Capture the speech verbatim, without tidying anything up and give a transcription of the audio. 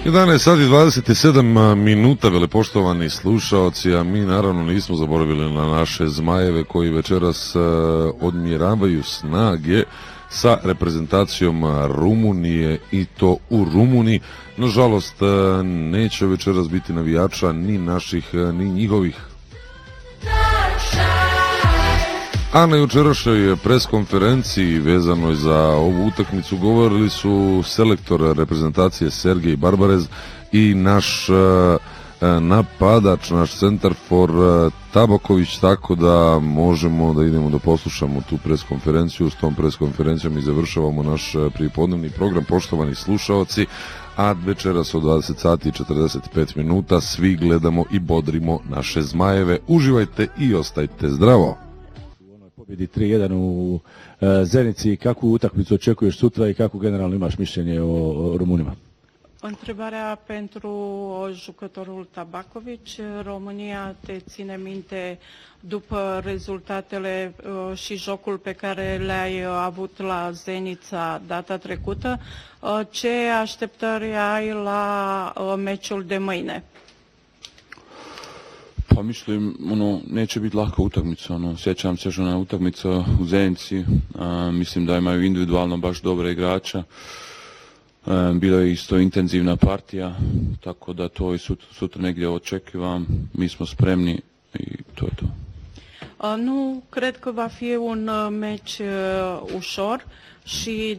jedanaest sati i dvadeset sedam minuta, velepoštovani slušaoci, a mi naravno nismo zaboravili na naše zmajeve koji večeras odmjeravaju snage sa reprezentacijom Rumunije i to u Rumuniji. Nažalost, neće večeras biti navijača ni naših, ni njihovih. A na jučerašnjoj preskonferenciji vezanoj za ovu utakmicu govorili su selektor reprezentacije Sergej Barbarez i naš napadač, naš centarfor Tabaković, tako da možemo da idemo da poslušamo tu preskonferenciju. S tom preskonferencijom i završavamo naš prijepodnevni program, poštovani slušaoci, a večeras od dvadeset sati i četrdeset pet minuta svi gledamo i bodrimo naše zmajeve. Uživajte i ostajte zdravo. Pobjedi tri jedan u Zenici. Kakvu utakmicu očekuješ sutra i kako generalno imaš mišljenje o Rumunima? Întrebarea pentru jucătorul Tabaković. România te ține minte după rezultatele și jocul pe care le-ai avut la Zenica data trecută. Ce așteptări ai la meciul de mâine? Pa mislim, ono, neće biti laka utakmica, ono, sjećam se ona utakmica u Zenici, a, mislim da imaju individualno baš dobre igrača, a, bila je isto intenzivna partija, tako da to i sutra, sutra negdje očekivam, mi smo spremni i to je to. Nu cred că va fi un meci ușor și